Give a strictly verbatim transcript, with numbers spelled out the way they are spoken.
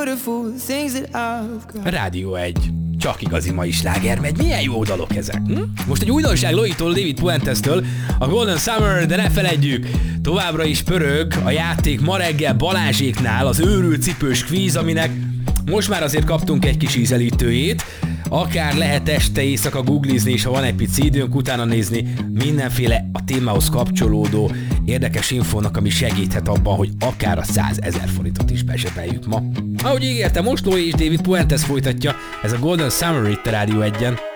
Rádió egy. Csak igazi mai sláger megy. Milyen jó dalok ezek. Hm? Most egy újdonság Loitól, David Puentestől, a Golden Summer, de ne feledjük, továbbra is pörög a játék ma reggel Balázséknál az őrült cipős kvíz, aminek most már azért kaptunk egy kis ízelítőjét. Akár lehet este éjszaka googlizni, és ha van egy pici időnk, utána nézni mindenféle a témához kapcsolódó érdekes infónak, ami segíthet abban, hogy akár a százezer forintot is bezsebeljük ma. Ahogy ígértem, most Loi és David Puentes folytatja, ez a Golden Summer itt a Rádió egyen.